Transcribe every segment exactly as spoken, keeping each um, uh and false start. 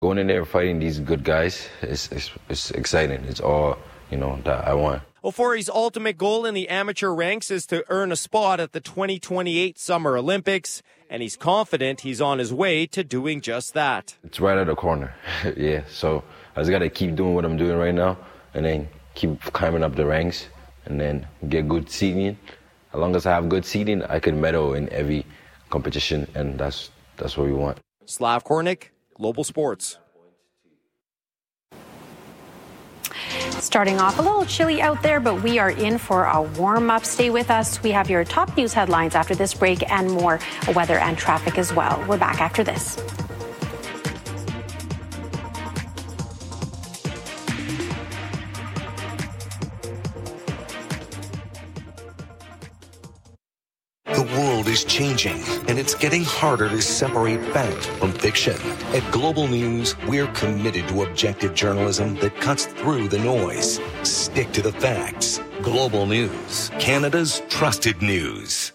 Going in there fighting these good guys, it's, it's, it's exciting. It's all, you know, that I want. Ofori's ultimate goal in the amateur ranks is to earn a spot at the twenty twenty-eight Summer Olympics, and he's confident he's on his way to doing just that. It's right at the corner, yeah. So I just got to keep doing what I'm doing right now and then keep climbing up the ranks and then get good seeding. As long as I have good seeding, I can medal in every competition, and that's that's what we want. Slav Kornick, Global Sports. Starting off a little chilly out there, but we are in for a warm-up. Stay with us. We have your top news headlines after this break and more weather and traffic as well. We're back after this. The world is changing, and it's getting harder to separate fact from fiction. At Global News, we're committed to objective journalism that cuts through the noise. Stick to the facts. Global News, Canada's trusted news.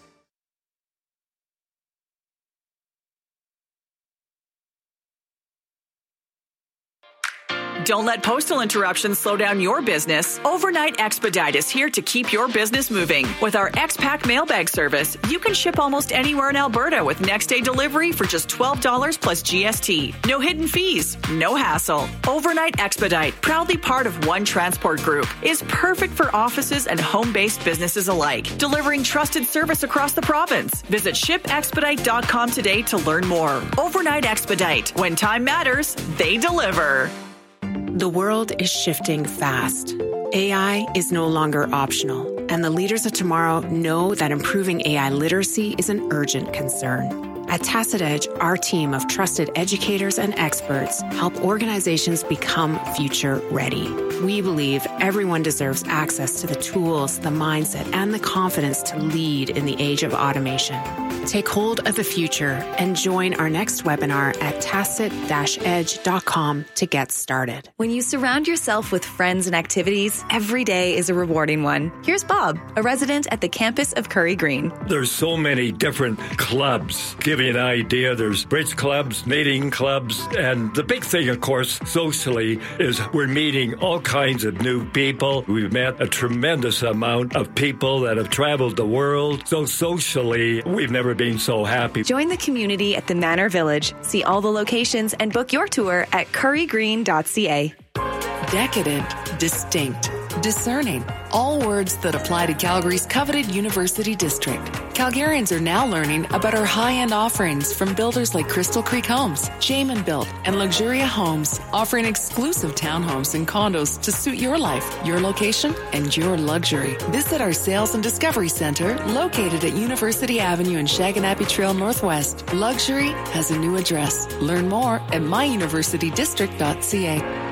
Don't let postal interruptions slow down your business. Overnight Expedite is here to keep your business moving. With our X-Pack mailbag service, you can ship almost anywhere in Alberta with next-day delivery for just twelve dollars plus G S T. No hidden fees, no hassle. Overnight Expedite, proudly part of One Transport Group, is perfect for offices and home-based businesses alike, delivering trusted service across the province. Visit ship expedite dot com today to learn more. Overnight Expedite. When time matters, they deliver. The world is shifting fast. A I is no longer optional, and the leaders of tomorrow know that improving A I literacy is an urgent concern. At Tacit Edge, our team of trusted educators and experts help organizations become future ready. We believe everyone deserves access to the tools, the mindset, and the confidence to lead in the age of automation. Take hold of the future and join our next webinar at tacit dash edge dot com to get started. When you surround yourself with friends and activities, every day is a rewarding one. Here's Bob, a resident at the campus of Curry Green. There's so many different clubs. Give you an idea, there's bridge clubs, knitting clubs, and the big thing, of course, socially, is we're meeting all kinds of new people. We've met a tremendous amount of people that have traveled the world. So socially, we've never been so happy. Join the community at the Manor Village. See all the locations and book your tour at curry green dot c a. Decadent, distinct, discerning. All words that apply to Calgary's coveted University District. Calgarians are now learning about our high-end offerings from builders like Crystal Creek Homes, Jamin Built, and Luxuria Homes, offering exclusive townhomes and condos to suit your life, your location, and your luxury. Visit our Sales and Discovery Center, located at University Avenue and Shaganappi Trail Northwest. Luxury has a new address. Learn more at my university district dot c a.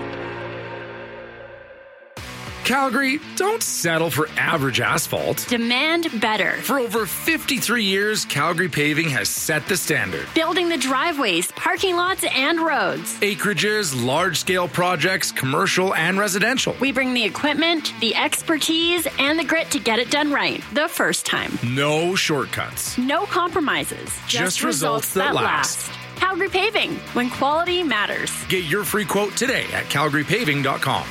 Calgary, don't settle for average asphalt. Demand better. For over fifty-three years, Calgary Paving has set the standard. Building the driveways, parking lots, and roads. Acreages, large-scale projects, commercial and residential. We bring the equipment, the expertise, and the grit to get it done right the first time. No shortcuts. No compromises. Just, Just results, results that, that last. last. Calgary Paving, when quality matters. Get your free quote today at calgary paving dot com.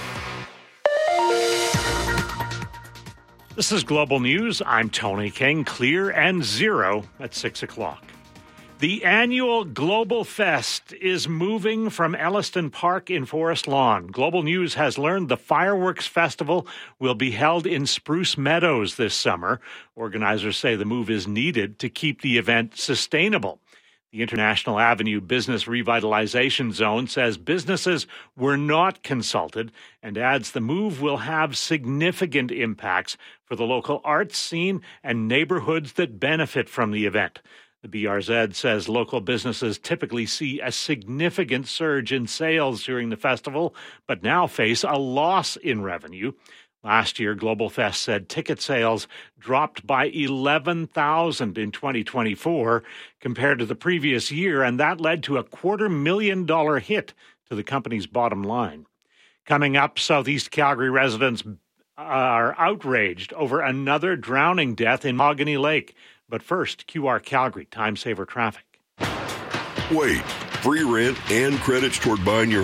This is Global News. I'm Tony King. Clear and zero at six o'clock. The annual Global Fest is moving from Elliston Park in Forest Lawn. Global News has learned the Fireworks Festival will be held in Spruce Meadows this summer. Organizers say the move is needed to keep the event sustainable. The International Avenue Business Revitalization Zone says businesses were not consulted and adds the move will have significant impacts for the local arts scene and neighborhoods that benefit from the event. The B R Z says local businesses typically see a significant surge in sales during the festival, but now face a loss in revenue. Last year, Global Fest said ticket sales dropped by eleven thousand in twenty twenty-four compared to the previous year, and that led to a quarter million dollar hit to the company's bottom line. Coming up, Southeast Calgary residents are outraged over another drowning death in Mahogany Lake. But first, Q R Calgary, time saver traffic. Wait. free rent, and credits toward buying your